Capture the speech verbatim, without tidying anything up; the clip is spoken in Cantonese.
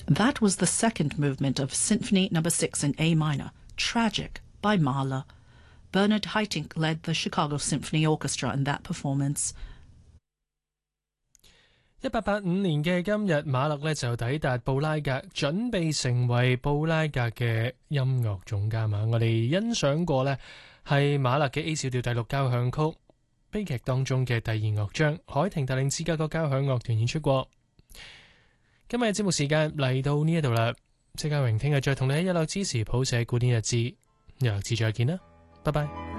That was the second movement of Symphony Number Six in A minor, Tragic, by Mahler. Bernard Haitink led the Chicago Symphony Orchestra in that performance. 一八八五年嘅今日，馬勒呢就抵達布拉格，準備成為布拉格嘅音樂總監啊！我哋欣賞過呢係馬勒嘅 A 小調第六交響曲，悲劇當中嘅第二樂章，海廷帶領芝加哥交響樂團演出過。今日嘅節目時間嚟到呢一度啦，謝家榮聽日再同你喺日落之時譜寫古典日誌，日落之再見啦，拜拜。